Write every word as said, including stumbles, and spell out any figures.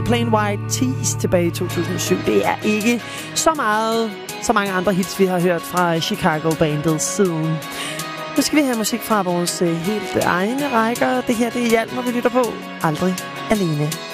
Plain White Tees tilbage i to tusind og syv. Det er ikke så meget, så mange andre hits, vi har hørt fra Chicago-bandet siden. Nu skal vi have musik fra vores helt egne rækker. Det her, det er Hjalmar, vi lytter på. Aldrig alene.